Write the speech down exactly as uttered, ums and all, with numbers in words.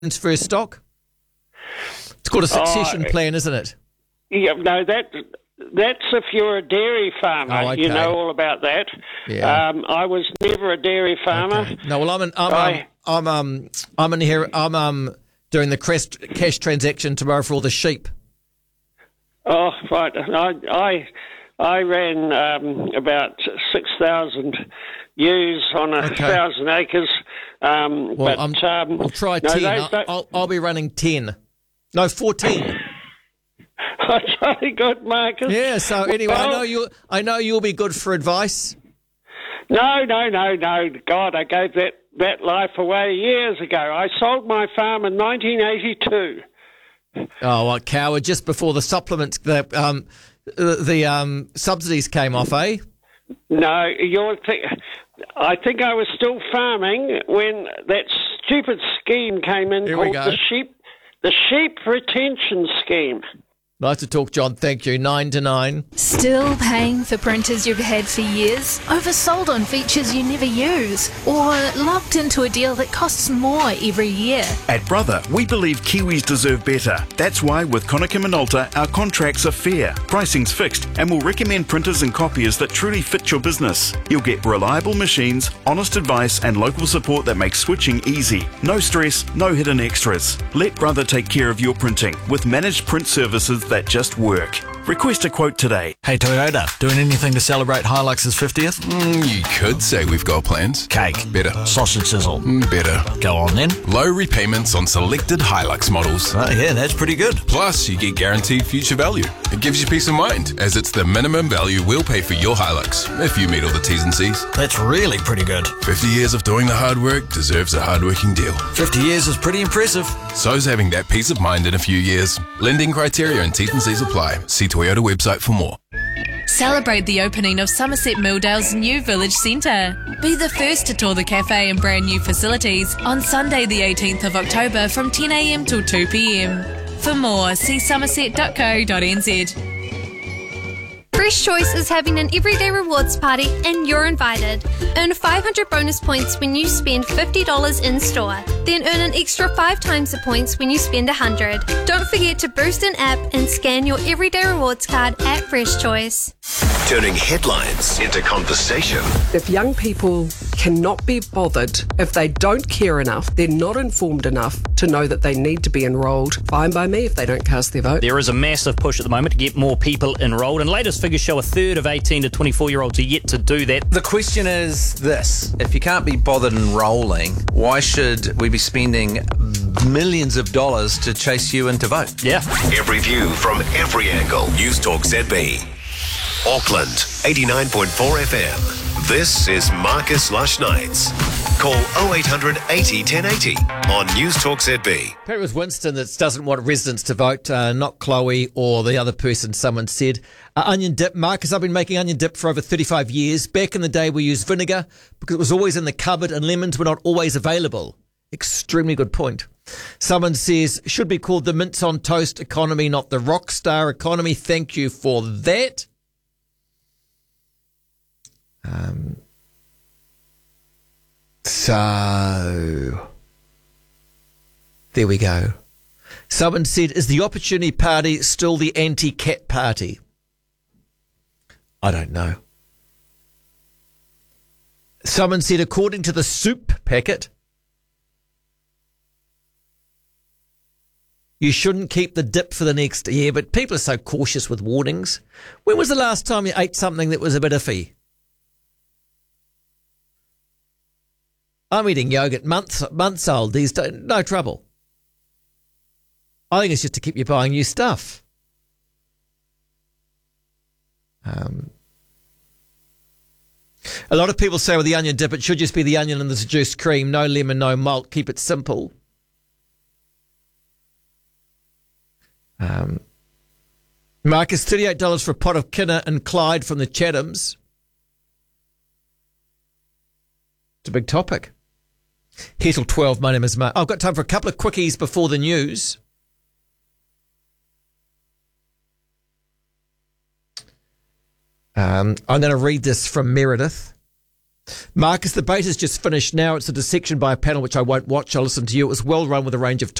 first stock? It's called a succession Oh, plan, isn't it? Yeah, no, that that's if you're a dairy farmer. Oh, okay. You know all about that. Yeah. Um, I was never a dairy farmer. Okay. No, well, I'm an, I'm, I- um, I'm um I'm in here. I'm um doing the cash cash transaction tomorrow for all the sheep. Oh, right. I I, I ran um, about six thousand ewes on a Okay. thousand acres. Um, Well, but I'm, um, I'll try no, ten. they- I'll, they- I'll, I'll be running ten. No, fourteen. That's very good, Marcus. Yeah. So anyway, I Well- know you. I know you'll be good for advice. No, no, no, no. God, I gave that, that life away years ago. I sold my farm in nineteen eighty-two. Oh, what coward! Just before the supplements, the um, the, the um subsidies came off, eh? No, you're. Th- I think I was still farming when that stupid scheme came in Here we called go. the sheep, the sheep retention scheme. Nice to talk, John. Thank you. Nine to nine. Still paying for printers you've had for years? Oversold on features you never use? Or locked into a deal that costs more every year? At Brother, we believe Kiwis deserve better. That's why with Konica Minolta, our contracts are fair, pricing's fixed, and we'll recommend printers and copiers that truly fit your business. You'll get reliable machines, honest advice, and local support that makes switching easy. No stress, no hidden extras. Let Brother take care of your printing with managed print services that just work. Request a quote today. Hey Toyota, doing anything to celebrate Hilux's fiftieth? Mm, you could say we've got plans. Cake. Better. Sausage sizzle. Mm, better. Go on then. Low repayments on selected Hilux models. Oh yeah, that's pretty good. Plus, you get guaranteed future value. It gives you peace of mind, as it's the minimum value we'll pay for your Hilux, if you meet all the T's and C's. That's really pretty good. fifty years of doing the hard work deserves a hard-working deal. fifty years is pretty impressive. So's having that peace of mind in a few years. Lending criteria and T's and C's apply. See Toyota website for more. Celebrate the opening of Somerset Milldale's new village centre. Be the first to tour the cafe and brand new facilities on Sunday the eighteenth of October from ten a m till two p m. For more, see somerset dot co dot n z. Fresh Choice is having an everyday rewards party and you're invited. Earn five hundred bonus points when you spend fifty dollars in store. Then earn an extra five times the points when you spend one hundred dollars. Don't forget to boost an app and scan your everyday rewards card at Fresh Choice. Turning headlines into conversation. If young people cannot be bothered, if they don't care enough, they're not informed enough to know that they need to be enrolled, fine by me if they don't cast their vote. There is a massive push at the moment to get more people enrolled, and latest figures show a third of eighteen to twenty-four year olds are yet to do that. The question is this: if you can't be bothered enrolling, why should we be spending millions of dollars to chase you into vote? Yeah. Every view from every angle. News Talk Z B. Auckland, eighty-nine point four F M. This is Marcus Lush Nights. Call oh eight hundred eighty ten eighty on News Talk Z B. Apparently it was Winston that doesn't want residents to vote, uh, not Chloe or the other person someone said. Uh, onion dip. Marcus, I've been making onion dip for over thirty-five years. Back in the day, we used vinegar because it was always in the cupboard and lemons were not always available. Extremely good point. Someone says, should be called the mince on toast economy, not the rock star economy. Thank you for that. Um, so, there we go. Someone said, is the Opportunity Party still the anti-cat party? I don't know. Someone said, according to the soup packet, you shouldn't keep the dip for the next year, but people are so cautious with warnings. When was the last time you ate something that was a bit iffy? I'm eating yogurt months months old these days, no trouble. I think it's just to keep you buying new stuff. Um, a lot of people say with the onion dip, it should just be the onion and the seduced cream, no lemon, no malt, keep it simple. Um, Marcus, thirty-eight dollars for a pot of Kinner and Clyde from the Chathams. It's a big topic. Here till twelve, my name is Mark. I've got time for a couple of quickies before the news. Um, I'm going to read this from Meredith. Marcus, the debate has just finished now. It's a dissection by a panel which I won't watch. I'll listen to you. It was well run with a range of